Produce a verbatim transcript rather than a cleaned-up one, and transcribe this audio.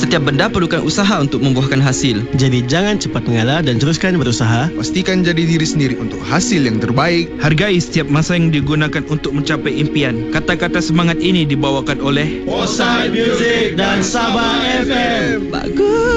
Setiap benda perlukan usaha untuk membuahkan hasil. Jadi jangan cepat mengalah dan teruskan berusaha. Pastikan jadi diri sendiri untuk hasil yang terbaik. Hargai setiap masa yang digunakan untuk mencapai impian. Kata-kata semangat ini dibawakan oleh Foresight Music dan Sabah F M. Bagus.